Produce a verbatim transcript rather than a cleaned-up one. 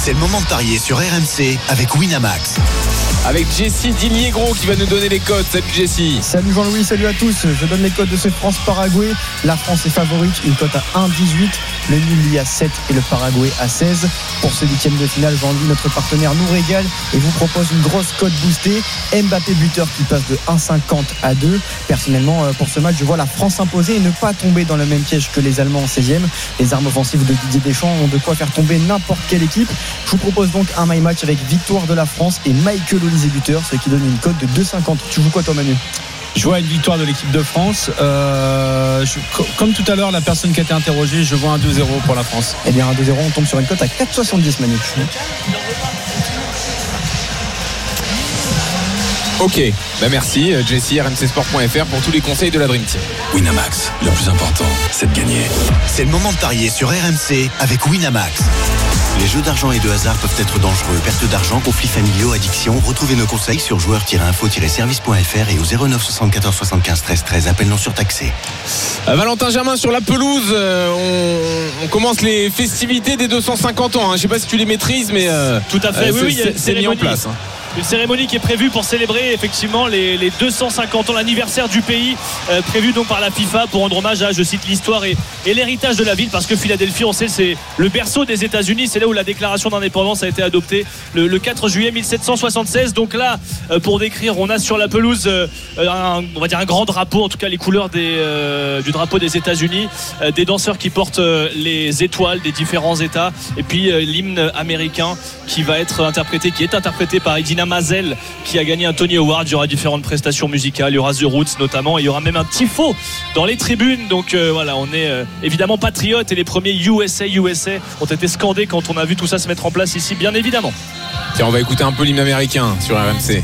C'est le moment de parier sur R M C avec Winamax. Avec Jessie Diliégro qui va nous donner les codes. Salut Jessie. Salut Jean-Louis, salut à tous. Je donne les codes de ce France-Paraguay. La France est favorite, une cote à un virgule dix-huit. Le nul lui à sept et le Paraguay à seize. Pour ce huitième de finale, Jean-Louis, notre partenaire, nous régale et vous propose une grosse cote boostée. Mbappé buteur qui passe de un virgule cinquante à deux. Personnellement, pour ce match, je vois la France imposer et ne pas tomber dans le même piège que les Allemands en seizième. Les armes offensives de Didier Deschamps ont de quoi faire tomber n'importe quelle équipe. Je vous propose donc un my match avec victoire de la France et Michael Olise buteur, ce qui donne une cote de deux virgule cinquante. Tu joues quoi toi Manu ? Je vois une victoire de l'équipe de France. Euh, je, comme tout à l'heure, la personne qui a été interrogée, je vois un deux zéro pour la France. Eh bien, un deux zéro, on tombe sur une cote à quatre virgule soixante-dix, Manu. Ok, bah merci Jessie, R M C Sport point F R pour tous les conseils de la Dream Team. Winamax, le plus important, c'est de gagner. C'est le moment de parier sur R M C avec Winamax. Les jeux d'argent et de hasard peuvent être dangereux. Perte d'argent, conflits familiaux, addiction. Retrouvez nos conseils sur joueurs tiret info tiret service point F R et au zéro neuf soixante-quatorze soixante-quinze treize treize. Appel non surtaxé. Euh, Valentin Germain sur la pelouse. Euh, on, on commence les festivités des deux cent cinquante ans. Hein. Je ne sais pas si tu les maîtrises, mais euh, tout à fait. Euh, oui, c'est, oui, c'est, c'est mis en place. Hein. Une cérémonie qui est prévue pour célébrer effectivement les, les deux cent cinquante ans, l'anniversaire du pays, euh, prévu donc par la FIFA pour rendre hommage à, je cite, l'histoire et, et l'héritage de la ville, parce que Philadelphie, on sait, c'est le berceau des États-Unis. C'est là où la déclaration d'indépendance a été adoptée le, le quatre juillet mille sept cent soixante-seize. Donc là, euh, pour décrire, on a sur la pelouse euh, un, on va dire un grand drapeau, en tout cas les couleurs des, euh, du drapeau des États-Unis, euh, des danseurs qui portent euh, les étoiles des différents États, et puis euh, l'hymne américain qui va être interprété, qui est interprété par Idina Menzel, qui a gagné un Tony Award. Il y aura différentes prestations musicales, il y aura The Roots notamment, et il y aura même un tifo dans les tribunes. Donc euh, voilà, on est euh, évidemment patriotes, et les premiers U S A U S A ont été scandés quand on a vu tout ça se mettre en place ici, bien évidemment. Tiens, on va écouter un peu l'hymne américain sur R M C.